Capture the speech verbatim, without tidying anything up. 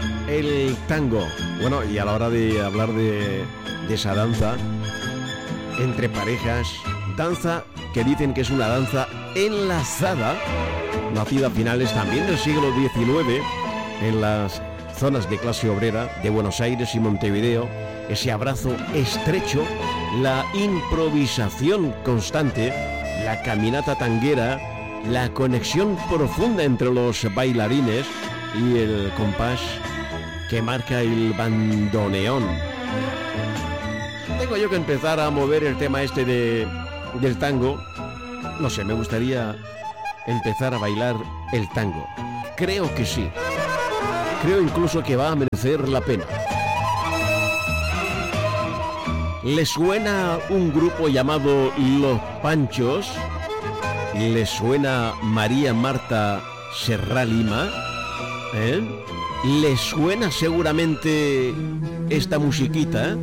el tango. Bueno, y a la hora de hablar de, de esa danza entre parejas, danza que dicen que es una danza enlazada, nacida a finales también del siglo diecinueve en las zonas de clase obrera de Buenos Aires y Montevideo, ese abrazo estrecho, la improvisación constante, la caminata tanguera, la conexión profunda entre los bailarines y el compás que marca el bandoneón. Tengo yo que empezar a mover el tema este de, del tango. No sé, me gustaría empezar a bailar el tango. Creo que sí. Creo incluso que va a merecer la pena. ¿Le suena un grupo llamado Los Panchos? ¿Le suena María Marta Serra Lima? ¿Eh? ¿Le suena seguramente esta musiquita?